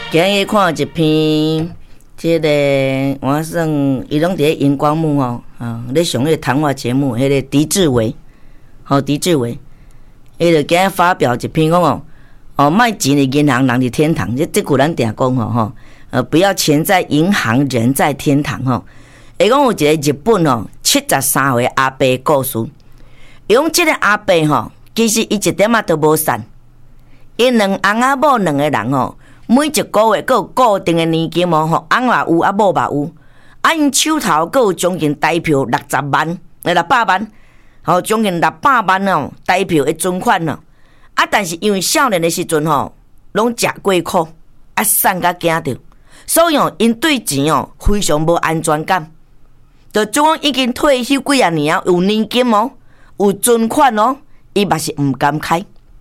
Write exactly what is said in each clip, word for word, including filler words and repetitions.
今日看一篇，这个我算伊拢伫荧光幕吼，啊，咧上迄个谈话节目，迄个狄志伟，吼狄志伟，伊就今日发表一篇讲哦，哦，卖钱的银行人伫天堂，这这句咱定讲吼吼，呃，不要钱在银行，人在天堂吼。伊讲有一个日本吼七十三岁阿伯故事，伊讲这个阿伯吼，其实伊一点仔都无善，伊两翁仔某两个人吼。每一个月佫有固定的年金哦，吼，翁嘛有，啊某嘛有，啊因手头佫有将近台票六十万，诶六百万，吼将近六百万哦，台票的存款哦，啊但是因为少年的时阵吼，拢食过苦，啊瘦甲惊着，所以哦因对钱哦非常无安全感，就总讲已经退休几啊年啊，有年金哦，有存款哦，伊嘛是毋敢开。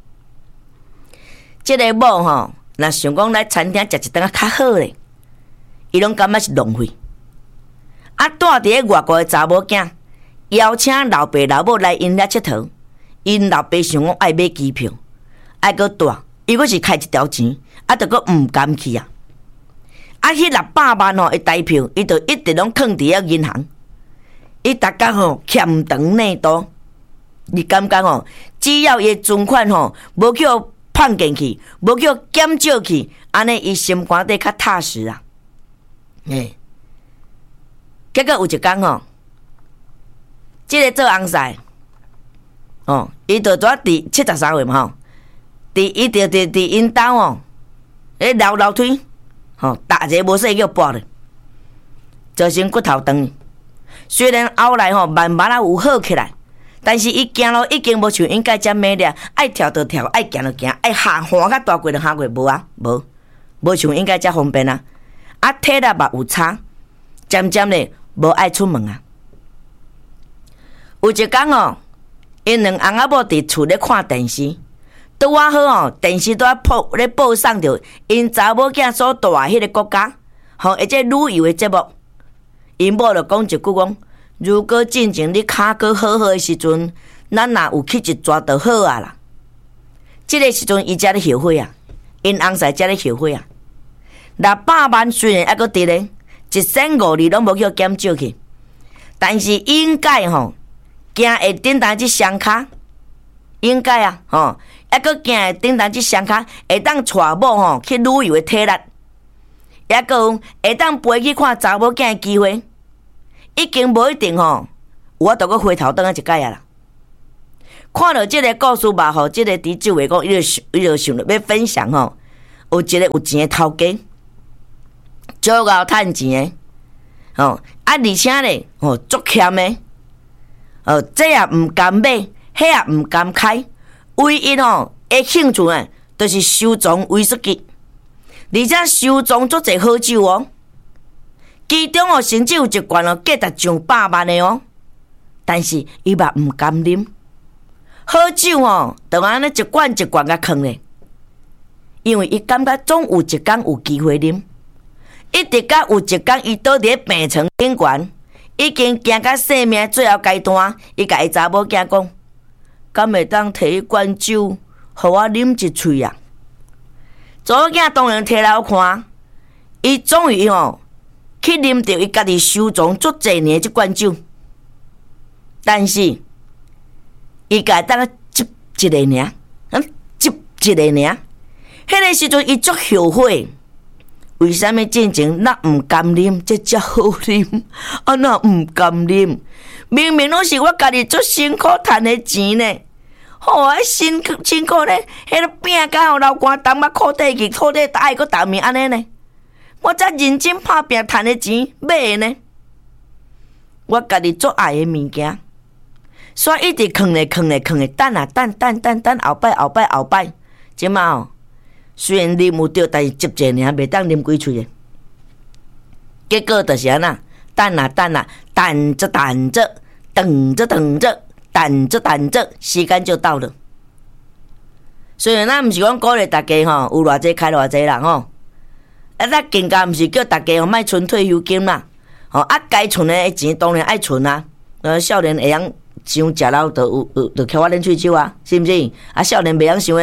这个某吼。若想讲来餐厅食一顿啊较好咧，伊拢感觉是浪费。啊，住伫咧外国的查某囝邀请老爸老母来因遐佚佗，因老爸想讲爱买机票，爱搁住，伊阁是开一条钱，啊，着阁毋甘去啊。啊，迄六百万吼的台票，伊着一直拢囥伫遐银行，伊逐工吼欠长内多，你感觉吼，只要伊存款吼无叫放进去，无叫减少去，安尼伊心肝底较踏实啊。诶，结果有一天吼，即、這個做翁婿，哦，伊就拄伫七十三歲嘛吼，伫伊就伫伫因兜哦，咧樓樓梯，吼，逐個無說叫跋咧，造成骨頭斷。雖然後來吼慢慢啊有好起來。但是伊行路已經無像應該遮美麗，愛跳就跳，愛行就行，愛下滑較大過就下過，無啊，無，無像應該遮方便啊。啊，體力嘛有差，漸漸咧無愛出門啊。有一天哦，因兩翁仔某佇厝咧看電視，拄啊好哦，電視拄啊報咧報送着因查某囝所住迄個國家，吼，而且旅遊的節目，因某就講一句講。如果進前你骹閣好好的時陣，咱若有去一抓就好啊啦。這個時陣伊才咧後悔啊，因翁婿才咧後悔啊。六百萬雖然還閣佇咧，一千五二攏無叫減少去，但是應該吼，行會頂當這雙腳，應該啊，吼，還閣行會頂當這雙腳，會當帶某吼去旅遊的體力，還閣會當陪去看查某囝的機會。已經無一定吼，我著閣回頭轉啊一擺啊啦。看到這個故事吧，吼，這個狄志偉講，伊就伊就想着要分享吼，有一個有錢的頭家，足夠趁錢的，吼，啊而且咧，吼足欠的，哦，這也毋甘買，迄也毋甘開，唯一吼的興趣啊，就是收藏威士忌，而且收藏足儕好酒哦。其中哦，甚至有一罐哦，價值上百萬的哦，但是伊嘛毋甘啉。好酒哦，就安尼一罐一罐甲囥咧，因為伊感覺總有一天有機會啉，一直到有一天伊倒佇病床頂懸，已經行到生命最後階段，伊甲伊查某囝講：敢會當摕一罐酒，互我啉一喙啊？查某囝當然摕來看，伊終於哦。去啉着伊家己收藏足儕年即罐酒，但是伊家当啊接一个尔，啊接一个尔，迄个时阵伊足后悔，为啥物进前咱毋甘啉，这遮好啉，啊那毋甘啉？明明拢是我家己足辛苦赚的钱呢，吼啊辛苦辛苦咧，迄个饼甲互流汗东啊裤底去，裤底打伊个打面安尼呢？我才認真打拼賺的錢買的呢，我家己足愛的物件，所以一直囥咧囥咧囥咧，等啊等等等等，後擺後擺後擺，即嘛哦，雖然啉有着，但是接者爾袂當啉幾喙的，結果就是安那，等啊等啊，等着等着，等着等着，等着等着，時間就到了。雖然咱毋是講鼓勵大家吼，有偌濟開偌濟人吼。啊！咱更加毋是叫大家吼莫存退休金啦，吼啊！該存的錢當然愛存啊。呃，少年會曉想食老，就有有就扣我啉喙酒啊，是毋是？啊，少年袂曉想的，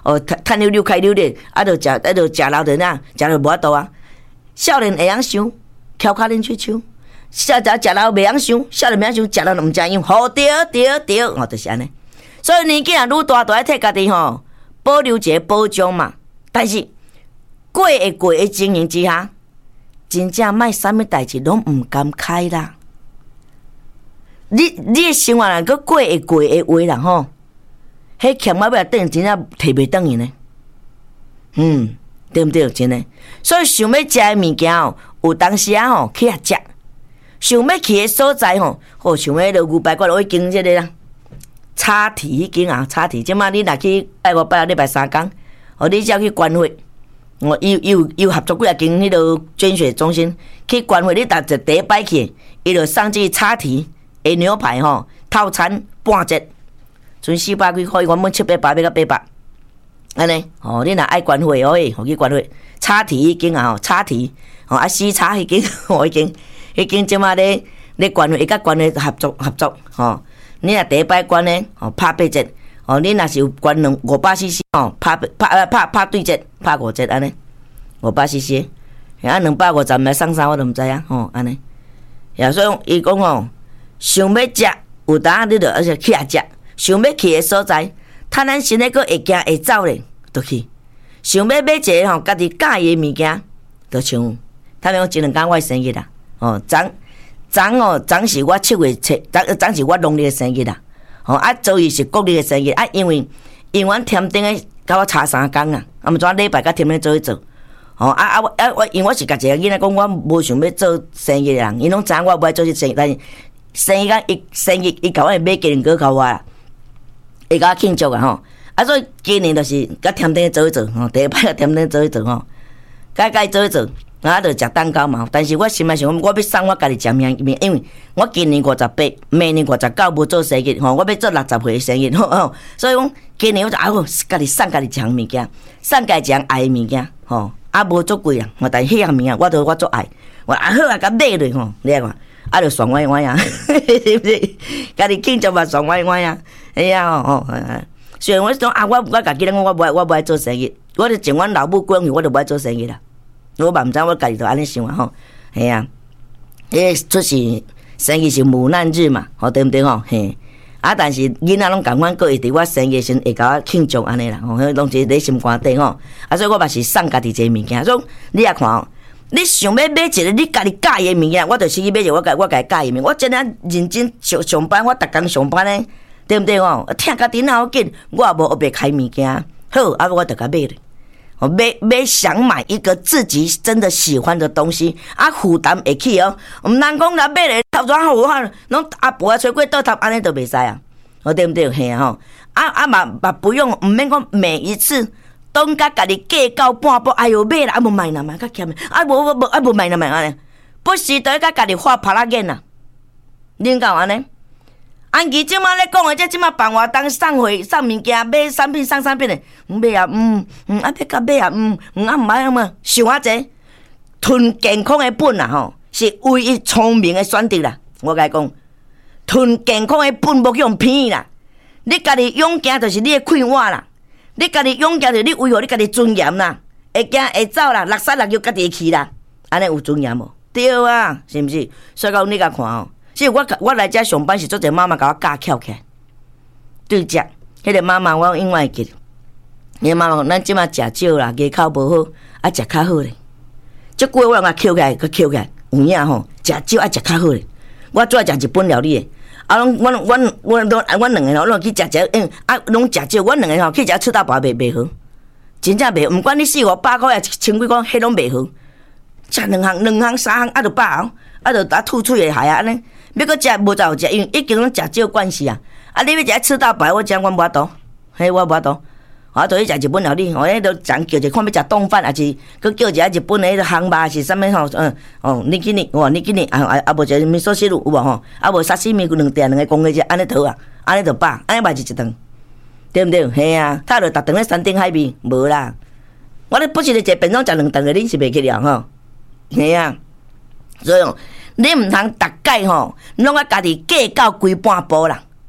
哦，趁溜溜开溜咧，啊，着食，啊，着食老人啊，食着无法度啊。少年会晓想，翘脚恁去手；少年食老袂晓想，少年袂晓想，食老毋知样。好对对对，哦，就是安尼。所以年纪啊愈大，都爱替家己吼保留一个保障嘛。但是过会过的情形之下，真正莫啥物代志拢毋敢开啦。你你的生活若搁过会过的话啦吼，迄欠我要等真正摕袂转去呢。嗯，对毋对？真诶。所以想要食的物件哦，有当时啊吼去遐食，想要去的所在吼，吼像迄落牛排馆我经即个啦，叉蹄迄间啊，叉蹄。即摆你若去拜五拜六礼拜三工，哦，你只要去关会，我有有有合作几啊间迄落捐血中心，去关会你逐一第一摆去，伊就送这叉蹄的牛排吼套餐半折，剩四百几块，原本七百八百到八百。安尼，哦，你若爱关会哦，诶，互去关会，叉蹄迄间啊，吼，叉蹄，吼啊，四叉迄间，吼，迄间，迄间即马咧咧关会，伊甲关会合作合作，吼，你若第一摆关咧，吼，拍八折，吼，你若是有关两五百 C C， 吼，拍拍拍拍对折，拍五折安尼，五百 C C， 啊，两百五十来送啥我都毋知影，吼，安尼，呀，所以伊讲吼，想要食，有当你着而且去遐食，想要去的所在。趁咱身体佫会行会走咧，就去。想要买一个吼，家己喜的物件，就像，他讲前两天我生日啦，哦，昨昨哦，昨是我七月七，昨昨是我农历的生日啦，哦，啊，周日是国历的生日，啊，因为因为添丁的甲我差三工啊，啊，毋怎礼拜甲添丁做一做，哦，啊啊我啊我因为我是甲一个囡仔讲，我无想要做生日的人，因拢知影我无爱做这生日，但是生日讲伊生日伊甲我买鸡蛋糕给我啦。会甲我庆祝啊吼，啊所以今年就是甲添丁做一做吼，第一摆甲添丁做一做吼，甲甲伊做一做，啊，着食蛋糕嘛。但是我心内想，我要送我家己食命命，因为我今年五十八，明年五十九无做生日吼，我要做六十岁的生日吼吼，所以讲今年我就啊，我家己送家己食物件，送家己爱的物件吼，啊无足贵啊，但是迄样物件我都我足爱，我啊好啊，甲买落吼，你看。啊，就爽歪歪啊，是不是？家己庆祝嘛，爽歪歪啊！哎呀，哦哦，虽然我讲啊，我我家己咧，我无爱我无爱做生意，我就从阮老母过去，我就无爱做生意啦。我嘛毋知我家己就安尼想啊吼，哎呀，迄出是生意是无难日嘛，吼对毋对吼？嘿，啊，但是囡仔拢共阮，佫会伫我生意时会甲我庆祝安尼啦，吼，迄拢是咧心肝底吼。啊，所以我嘛是送家己一个物件，所以你也看哦。你想要买一个你家己喜的物件，我就是去买一个我家我家己喜的物件。我真正认真上上班，我逐工上班呢，对毋对哦？听家己哪好紧，我也无学袂开物件。好，啊，我就甲买咧。我买买想买一个自己真的喜欢的东西，啊，负担会起哦。毋通讲来买咧，头转好哈，拢阿婆啊吹过倒头，安尼都袂使啊。哦，对毋对？嘿啊吼，啊啊嘛嘛不用，毋免讲每一次。当甲家己计较半步，哎哟买啦，啊无买啦买，较欠的，啊无无无，啊无买啦买安尼，不时都甲家己画拍拉眼啦，恁敢有安尼？安姨即马咧讲的，这即马办活动送货送物件，买产品送产品的，买啊嗯嗯，啊要甲买啊嗯嗯啊毋买啊嘛，想啊济，囤健康的本啦吼，是唯一聪明的选择啦。我甲你讲，囤健康的本无去用骗啦，你家己勇行就是你的快活啦。你家己勇敢着，你维护你家己尊严啦，会行会走啦，落屎落尿家己去啦，安尼有尊严无？对啊，是毋是？所以讲你甲看哦，所以我我来遮上班是做者妈妈甲我教翘起来，对食，迄个妈妈我永远会记。迄个妈妈讲，咱即马食少啦，牙口无好，啊食较好咧。即句我甲翘起来，佮翘起来，有影吼，食少啊食较好咧。我最爱食日本料理的。啊，拢阮阮阮阮阮两个吼，拢去食食，嗯，啊，拢食少，阮两个吼去食吃大饱袂袂好，真正袂好。毋管你四五百块啊，千几块，迄拢袂好。食两项、两项、三项，啊，就饱哦，啊，就打吐喙会害啊，安尼。要搁食无才有食，因为已经拢食少惯势啊。啊，你要食吃大饱，我讲我无法度，嘿，我无法度。我就去食日本料理，我迄都常叫者看要食冻饭，还是搁叫一下日本的迄个烘肉，是啥物吼？嗯，哦，你今日，哇，你今日啊啊啊，无食味噌汁有无吼？啊无沙西米两碟两个公个只，安尼倒啊，安尼就饱，安尼嘛是一顿，对毋对？嘿啊，他就逐顿咧山顶海味，无啦。我咧不是咧一便当食两顿的，恁是袂去了吼？嘿啊，所以你毋通逐摆吼，拢啊家己计较规半步啦。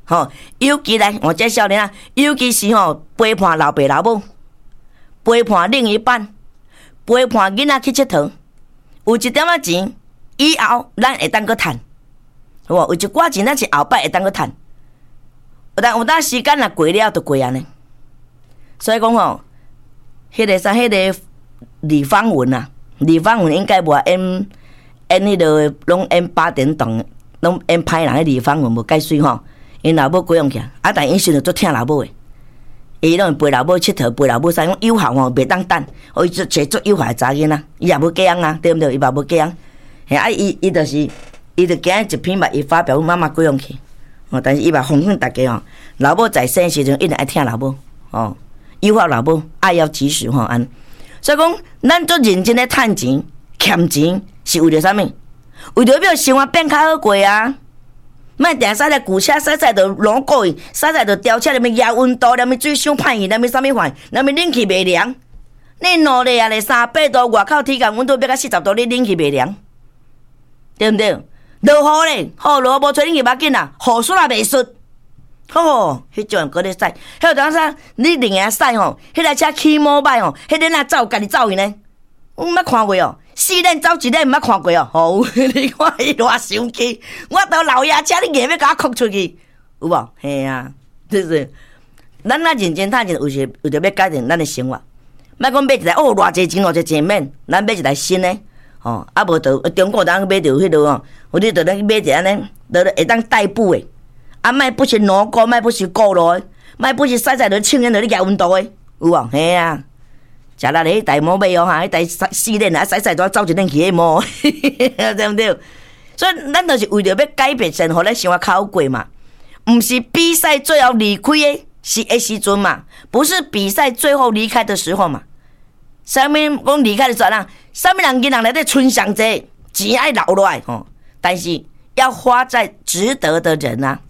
吼，尤其来我这少年啊，尤其是吼陪伴老爸老母，陪伴另一半，陪伴囡仔去佚佗，有一点仔钱，以后咱会当去趁，有无？有一寡钱咱是后摆会当去趁，有当有当时间若过了就过安尼。所以讲吼，迄、那个啥，迄、那个李芳文啊，李芳文应该无演演迄个拢演八点档，拢演歹人。迄李芳文无介水吼，因老母过用起，啊，但伊是就足疼老母诶。伊拢陪老母佚佗，陪老母啥，讲有效吼，袂当等。哦，伊做做足有效诶查囡仔，伊也无假样啊，对毋对？伊嘛无假样。嘿啊，伊伊就是，伊就今日一篇嘛，伊发表妈妈过用去。哦，但是伊嘛奉劝大家吼，老母在生时阵一定爱听老母哦。优化老母，爱要及时吼安，所以讲，咱做认真咧趁钱、欠钱，是为着啥物？为着要生活变较好过啊！莫定使来旧车，使使着路过去，使使着吊车，连咪压温度，连咪水伤歹去，连咪啥物坏，连咪冷气袂凉。你努力啊，咧三百度外口体感温度要到四十度，你冷气袂凉，对毋对？落雨咧，好落无吹冷气要紧啊，雨伞也袂湿。吼，迄种人搁咧驶，迄当啥？你另个驶吼，迄台车起毛歹吼，迄个哪走家己走去呢？我毋捌看过哦，四轮走一轮毋捌看过哦。吼，你看伊偌生气，我都老爷车，你硬要甲我哭出去，有无？嘿啊，就是，咱若认真趁钱，有时有着要改变咱的生活，莫讲买一台哦，偌济钱，偌济钱免，咱买一台新的，吼，啊无就中国人买着迄落哦，有你着咱买一安尼，着会当代步的。啊，莫不是路高，莫不是高路的，莫不是驶驶着清烟着你压温度的，有无？嘿啊，食力咧，迄台摩买哦哈，迄台四轮啊，驶驶都走一轮去迄摩，对毋对？所以咱就是为着要改变生活，咱生活较好过嘛。毋是比赛最后离开的是的时阵嘛，不是比赛最后离开的时候嘛。啥物讲离开的时候啦？啥物人囡人内底存上济，钱爱留落来吼，但是要花在值得的人啊。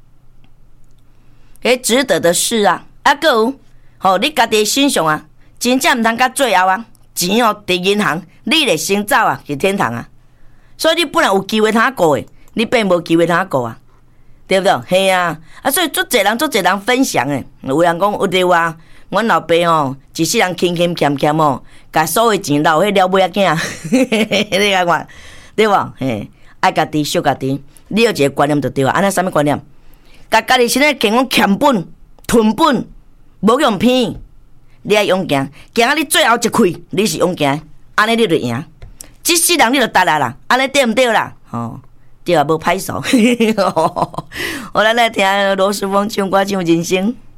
迄值得的事啊，啊，搁有，吼、哦，你家己心上啊，真正毋通到最后啊，钱哦伫银行，你咧先走啊去天堂啊。所以你本来有机会通过诶，你变无机会通过啊，对不对？嘿啊，啊，所以足侪人足侪人分享诶，有人讲有对话，阮老爸哦，一世人勤勤俭俭哦，甲所有钱留迄了尾仔囝，你看看，对无？嘿，爱家己惜家己，你有一个观念就对啊，安尼啥物观念？甲家己身体健康欠本、囤本，无用骗，你爱勇行，行啊！你最后一开，你是勇行，安尼你就赢。即世人你就达来啦，安尼对毋对啦？吼，对啊，无歹数。好，咱来听罗时丰唱歌唱人生。